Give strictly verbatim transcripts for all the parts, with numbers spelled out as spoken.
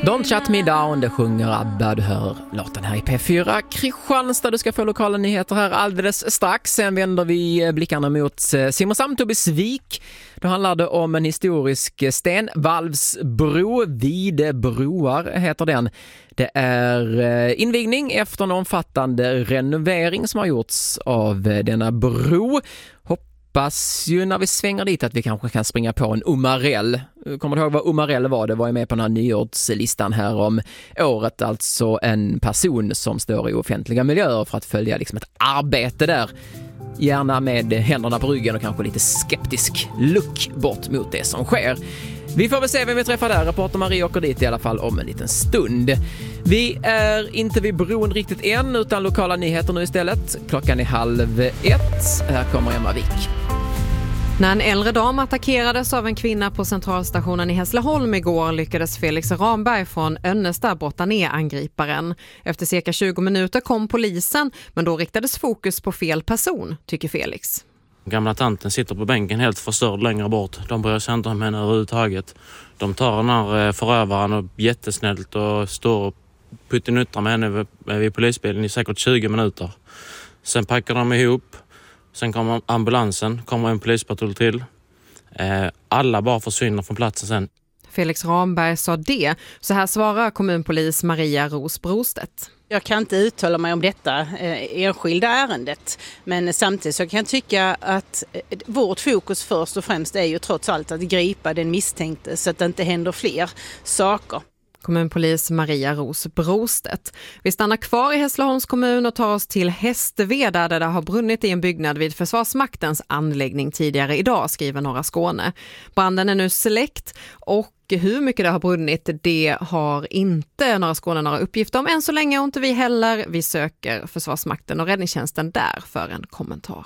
Don't shut me down, det sjunger ABBA. Du hör låten här i P fyra. Kristianstad, du ska få lokala nyheter här alldeles strax. Sen vänder vi blickarna mot Simrishamn, Tobiesvik. Då handlar det om en historisk stenvalvsbro. Vide broar heter den. Det är invigning efter en omfattande renovering som har gjorts av denna bro. Hoppas ju när vi svänger dit att vi kanske kan springa på en Umarell. Kommer du ihåg vad Umarell var? Det var ju med på den här nyårslistan här om året. Alltså en person som står i offentliga miljöer för att följa liksom ett arbete där. Gärna med händerna på ryggen och kanske lite skeptisk look bort mot det som sker. Vi får väl se vem vi träffar där. Reporter Marie åker dit i alla fall om en liten stund. Vi är inte vid bron riktigt än utan lokala nyheter nu istället. Klockan är halv ett. Här kommer Emma Wick. När en äldre dam attackerades av en kvinna på centralstationen i Hässleholm igår lyckades Felix Ramberg från Önnestad brotta ner angriparen. Efter cirka tjugo minuter kom polisen, men då riktades fokus på fel person, tycker Felix. Gamla tanten sitter på bänken helt förstörd längre bort. De bryr sig inte om henne överhuvudtaget. De tar den här förövaren och jättesnällt och står och puttinuttrar med henne vid polisbilen i säkert tjugo minuter. Sen packar de ihop. Sen kommer ambulansen, kommer en polispatrull till. Alla bara försvinner från platsen sen. Felix Ramberg sa det. Så här svarar kommunpolis Maria Ros Brostedt. Jag kan inte uttala mig om detta eh, enskilda ärendet, men samtidigt så kan jag tycka att eh, vårt fokus först och främst är ju trots allt att gripa den misstänkte så att det inte händer fler saker. Kommunpolis Maria Ros Brostedt. Vi stannar kvar i Hässleholms kommun och tar oss till Hästveda där det har brunnit i en byggnad vid Försvarsmaktens anläggning tidigare idag, skriver Norra Skåne. Branden är nu släckt och hur mycket det har brunnit, det har inte Norra Skåne några uppgifter om än så länge och inte vi heller. Vi söker Försvarsmakten och räddningstjänsten där för en kommentar.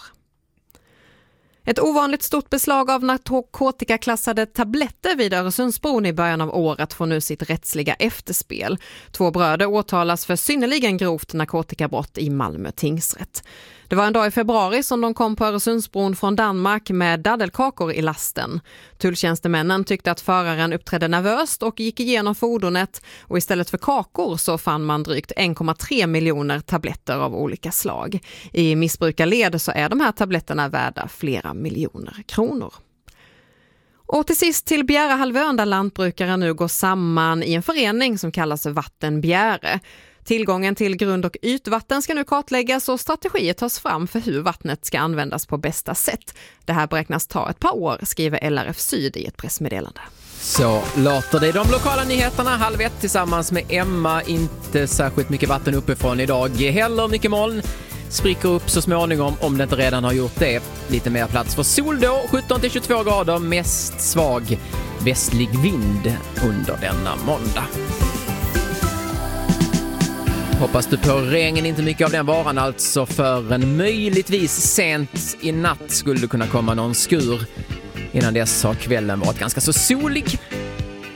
Ett ovanligt stort beslag av narkotikaklassade tabletter vid Öresundsbron i början av året får nu sitt rättsliga efterspel. Två bröder åtalas för synnerligen grovt narkotikabrott i Malmö tingsrätt. Det var en dag i februari som de kom på Öresundsbron från Danmark med daddelkakor i lasten. Tulltjänstemännen tyckte att föraren uppträdde nervöst och gick igenom fordonet och istället för kakor så fann man drygt en komma tre miljoner tabletter av olika slag. I missbrukarled så är de här tabletterna värda flera miljoner kronor. Och till sist till Bjärehalvön där lantbrukare nu går samman i en förening som kallas Vatten Bjäre. Tillgången till grund- och ytvatten ska nu kartläggas och strategier tas fram för hur vattnet ska användas på bästa sätt. Det här beräknas ta ett par år, skriver L R F Syd i ett pressmeddelande. Så låter det de lokala nyheterna halv ett tillsammans med Emma. Inte särskilt mycket vatten uppifrån idag. Heller mycket moln. Spricker upp så småningom om det inte redan har gjort det. Lite mer plats för sol då. sjutton till tjugotvå grader. Mest svag västlig vind under denna måndag. Hoppas du på regn, inte mycket av den varan alltså, för en möjligtvis sent i natt skulle det kunna komma någon skur. Innan dess har kvällen varit ganska så solig.